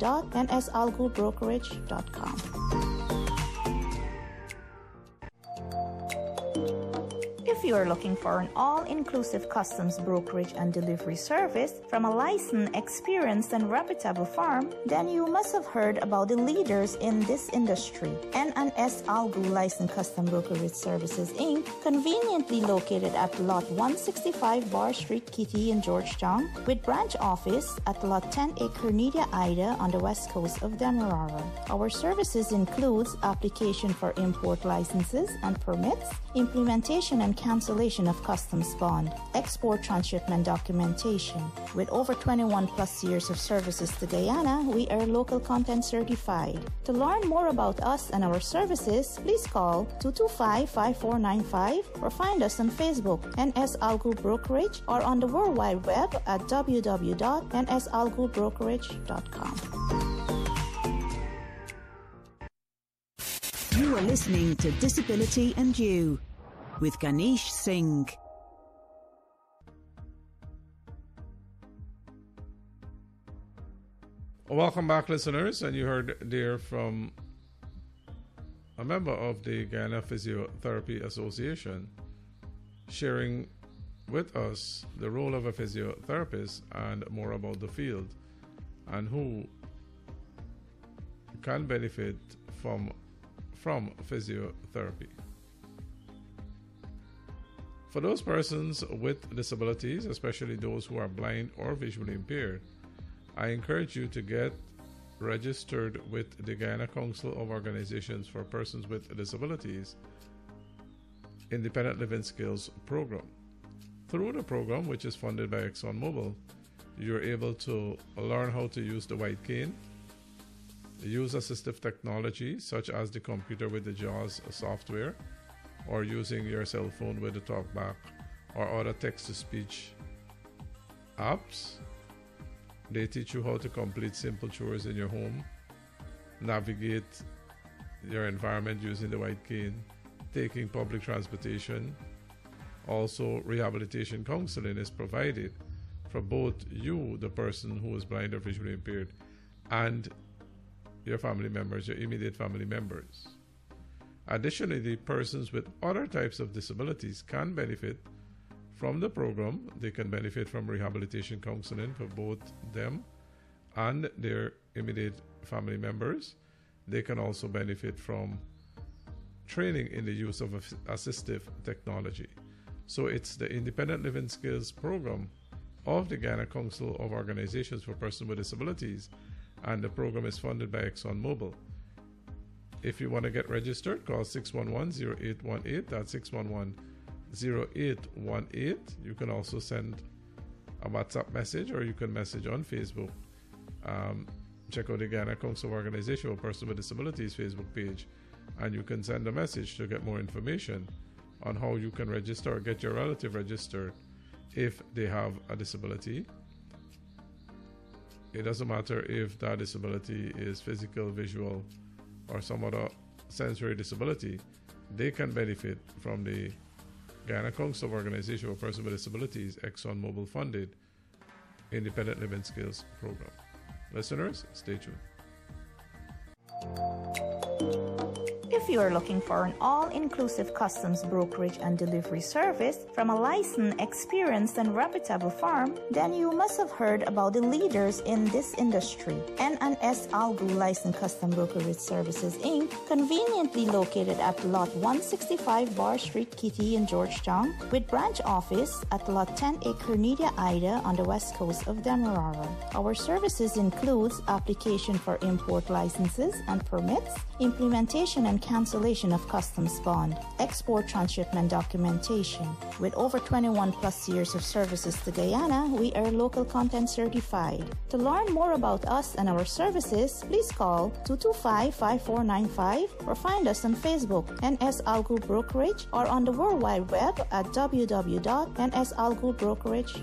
www.nsalgroupbrokerage.com. If you are looking for an all-inclusive customs brokerage and delivery service from a licensed, experienced, and reputable firm, then you must have heard about the leaders in this industry. N&S Algou Licensed Custom Brokerage Services, Inc., conveniently located at Lot 165 Bar Street, Kitty in Georgetown, with branch office at Lot 10 Acre Nidia Ida on the west coast of Demerara. Our services includes application for import licenses and permits, implementation and cancellation of customs bond, export transshipment documentation. With over 21 plus years of services to Guyana, we are local content certified. To learn more about us and our services, please call 225-5495 or find us on Facebook, NS Algou Brokerage, or on the World Wide Web at www.nsalgroupbrokerage.com. You are listening to Disability and You with Ganesh Singh. Welcome back, listeners. And you heard there from a member of the Guyana Physiotherapy Association sharing with us the role of a physiotherapist and more about the field and who can benefit from physiotherapy. For those persons with disabilities, especially those who are blind or visually impaired, I encourage you to get registered with the Guyana Council of Organizations for Persons with Disabilities Independent Living Skills program. Through the program, which is funded by ExxonMobil, you're able to learn how to use the white cane, use assistive technology such as the computer with the JAWS software, or using your cell phone with the TalkBack or other text-to-speech apps. They teach you how to complete simple chores in your home, navigate your environment using the white cane, taking public transportation. Also, rehabilitation counseling is provided for both you, the person who is blind or visually impaired, and your family members, your immediate family members. Additionally, the persons with other types of disabilities can benefit from the program. They can benefit from rehabilitation counseling for both them and their immediate family members. They can also benefit from training in the use of assistive technology. So it's the Independent Living Skills program of the Guyana Council of Organizations for Persons with Disabilities, and the program is funded by ExxonMobil. If you want to get registered, call 611-0818. That's 611-0818. You can also send a WhatsApp message, or you can message on Facebook. Check out the Guyana Council of Organization for Persons with Disabilities Facebook page, and you can send a message to get more information on how you can register or get your relative registered if they have a disability. It doesn't matter if that disability is physical, visual, or some other sensory disability. They can benefit from the Guyana Council of Organization for Persons with Disabilities ExxonMobil funded Independent Living Skills program. Listeners, stay tuned. If you are looking for an all-inclusive customs brokerage and delivery service from a licensed, experienced, and reputable firm, then you must have heard about the leaders in this industry. N&S Algou Licensed Custom Brokerage Services, Inc., conveniently located at Lot 165 Bar Street, Kitty in Georgetown, with branch office at Lot 10 Acre Nidia Ida on the west coast of Demerara. Our services includes application for import licenses and permits, implementation and cancellation of customs bond, export transshipment documentation. With over 21 plus years of services to Guyana, we are local content certified. To learn more about us and our services, please call 225-5495 or find us on Facebook, NS Algou Brokerage, or on the World Wide Web at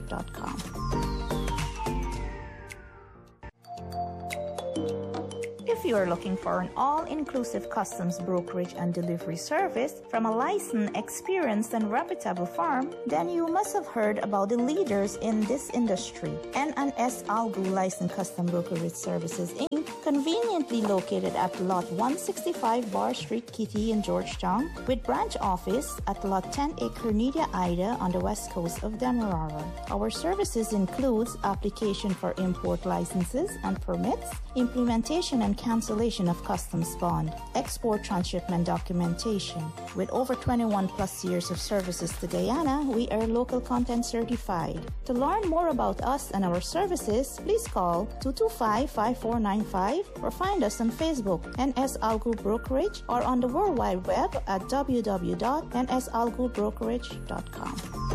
www.nsalgroupbrokerage.com. If you are looking for an all-inclusive customs brokerage and delivery service from a licensed, experienced, and reputable firm, then you must have heard about the leaders in this industry. N&S Algu Licensed Custom Brokerage Services, Inc., conveniently located at Lot 165 Bar Street, Kitty in Georgetown, with branch office at Lot 10A Cornelia Ida on the west coast of Demerara. Our services includes application for import licenses and permits, implementation and cancellation of customs bond, export transshipment documentation. With over 21 plus years of services to Guyana, we are local content certified. To learn more about us and our services, please call 225-5495 or find us on Facebook, NS Algu Brokerage, or on the World Wide Web at www.nsalgubrokerage.com.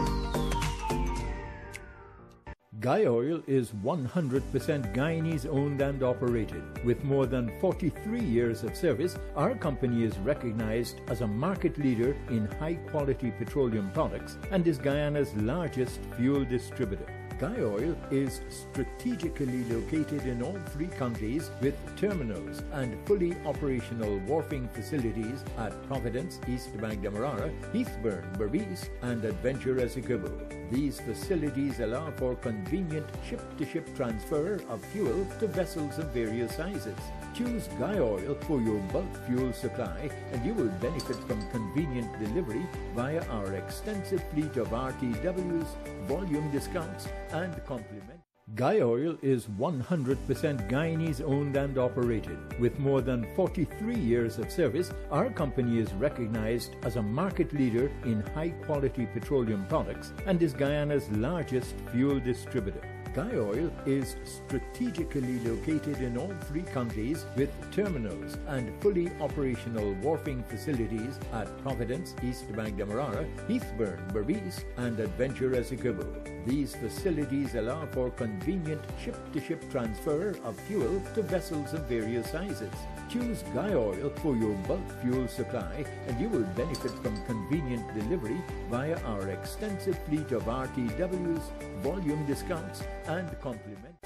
Guy Oil is 100% Guyanese owned and operated. With more than 43 years of service, our company is recognized as a market leader in high-quality petroleum products and is Guyana's largest fuel distributor. Guy Oil is strategically located in all three counties with terminals and fully operational wharfing facilities at Providence, East Bank Demerara, Heathburn, Berbice, and Adventure Essequibo. These facilities allow for convenient ship-to-ship transfer of fuel to vessels of various sizes. Choose Guy Oil for your bulk fuel supply and you will benefit from convenient delivery via our extensive fleet of RTWs, volume discounts, and complement. Guy Oil is 100% Guyanese owned and operated. With more than 43 years of service, our company is recognized as a market leader in high-quality petroleum products and is Guyana's largest fuel distributor. Guy Oil is strategically located in all three counties with terminals and fully operational wharfing facilities at Providence, East Bank Demerara, Heathburn, Berbice, and Adventure Essequibo. These facilities allow for convenient ship-to-ship transfer of fuel to vessels of various sizes. Choose Guy Oil for your bulk fuel supply and you will benefit from convenient delivery via our extensive fleet of RTWs, volume discounts, and complement.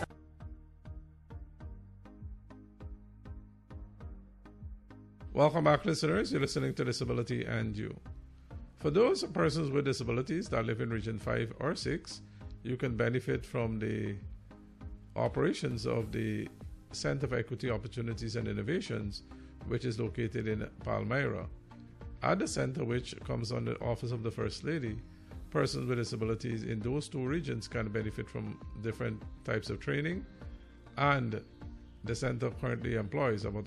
Welcome back, listeners. You're listening to Disability and You. For those persons with disabilities that live in Region 5 or 6, you can benefit from the operations of the Center for Equity Opportunities and Innovations, which is located in Palmyra. At the center, which comes under the Office of the First Lady, persons with disabilities in those two regions can benefit from different types of training, and the center currently employs about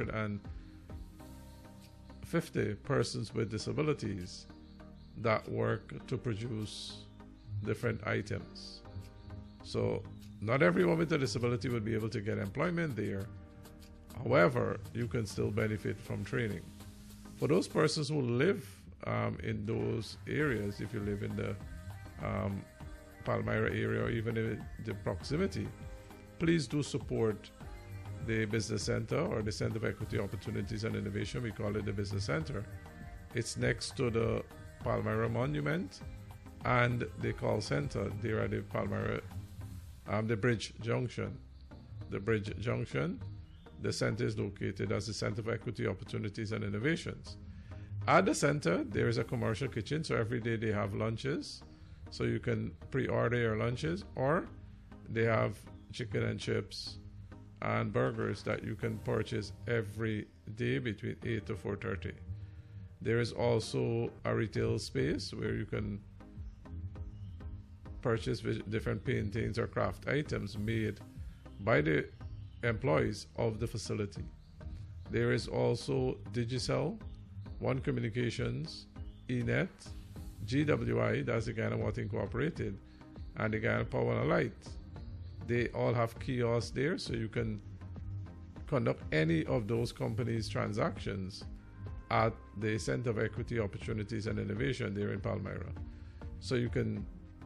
150 persons with disabilities that work to produce different items. So not everyone with a disability would be able to get employment there. However, you can still benefit from training. For those persons who live in those areas, if you live in the Palmyra area or even in the proximity, please do support the Business Center or the Center for Equity Opportunities and Innovation. We call it the Business Center. It's next to the Palmyra Monument and the call center there at the Palmyra, the Bridge Junction. The Bridge Junction, the center is located as the Center for Equity Opportunities and Innovations. At the center, there is a commercial kitchen, so every day they have lunches. So you can pre-order your lunches, or they have chicken and chips and burgers that you can purchase every day between 8 to 4:30. There is also a retail space where you can purchase different paintings or craft items made by the employees of the facility. There is also Digicel, One Communications, ENET, GWI, that's the Guyana Water Incorporated, and the Guyana Power and Light. They all have kiosks there, so you can conduct any of those companies' transactions at the Center of Equity Opportunities and Innovation there in Palmyra. So you can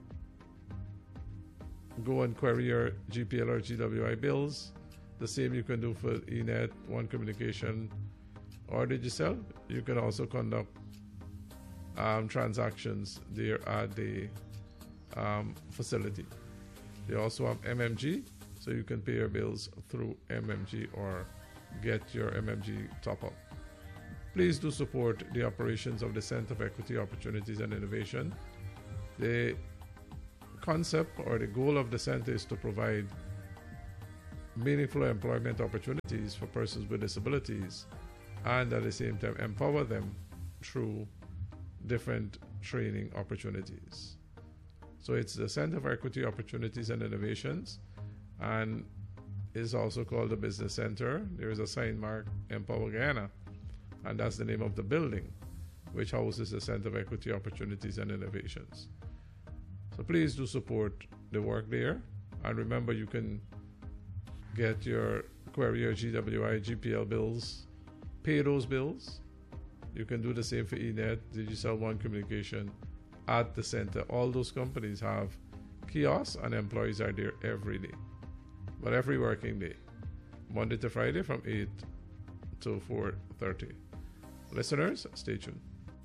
go and query your GPL or GWI bills. The same you can do for ENET, One Communication, or Digicel. You can also conduct transactions there at the facility. They also have MMG, so you can pay your bills through MMG or get your MMG top-up. Please do support the operations of the Center for Equity, Opportunities and Innovation. The concept or the goal of the center is to provide meaningful employment opportunities for persons with disabilities and at the same time empower them through different training opportunities. So it's the Center for Equity, Opportunities and Innovations, and is also called the Business Center. There is a sign marked Empower Guyana, and that's the name of the building which houses the Center for Equity, Opportunities and Innovations. So please do support the work there, and remember you can get your Query or GWI, GPL bills, pay those bills. You can do the same for eNet, Digicel One Communication at the center. All those companies have kiosks and employees are there every day, but every working day, Monday to Friday from 8 to 4:30. Listeners, stay tuned.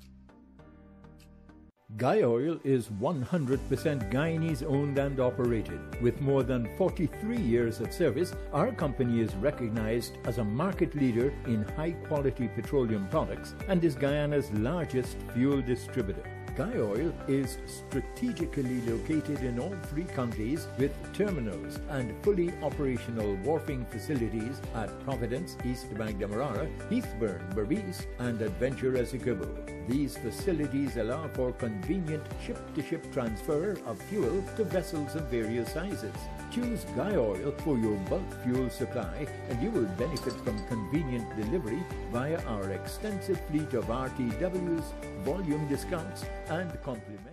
Guy Oil is 100% Guyanese owned and operated. With more than 43 years of service, our company is recognized as a market leader in high-quality petroleum products and is Guyana's largest fuel distributor. Guy Oil is strategically located in all 3 counties with terminals and fully operational wharfing facilities at Providence, East Bank Demerara, Heathburn, Berbice, and Adventure Essequibo. These facilities allow for convenient ship-to-ship transfer of fuel to vessels of various sizes. Choose Guy Oil for your bulk fuel supply and you will benefit from convenient delivery via our extensive fleet of RTWs, volume discounts, and complimentary